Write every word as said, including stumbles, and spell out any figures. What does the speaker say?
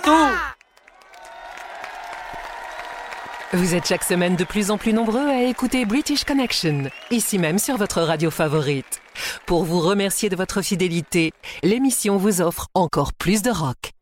tout. Vous êtes chaque semaine de plus en plus nombreux à écouter British Connection, ici même sur votre radio favorite. Pour vous remercier de votre fidélité, l'émission vous offre encore plus de rock.